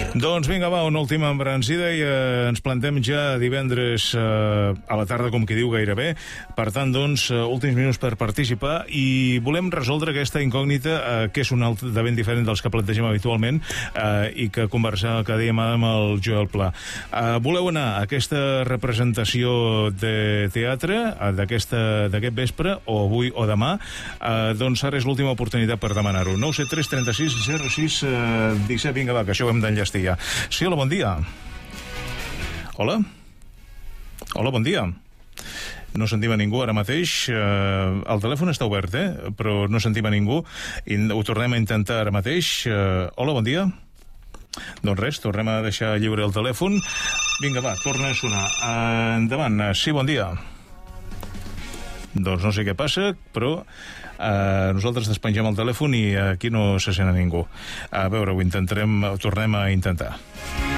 Doncs vinga, va, una última embranzida i ens plantem ja divendres a la tarda, com qui diu, gairebé. Per tant, doncs, últims minuts per participar i volem resoldre aquesta incògnita que és un altre de ben diferent dels que plantegem habitualment i que conversava cada dia amb el Joel Pla. Voleu anar a aquesta representació de teatre d'aquest vespre, o avui o demà? Doncs ara és l'última oportunitat per demanar-ho. 973 36 06 17. Vinga, va, que això ho hem d'enllestir ja. Sí, hola, bon dia. Hola? Hola, bon dia. No sentim a ningú ara mateix. El telèfon està obert, però no sentim a ningú. I ho tornem a intentar ara mateix. Hola, bon dia. Doncs res, tornem a deixar lliure el telèfon. Vinga, va, torna a sonar. Endavant. Sí, bon dia. Doncs no sé què passa, però nosaltres despengem el telèfon i aquí no se sent a ningú. A veure, ho intentarem, ho tornem a intentar.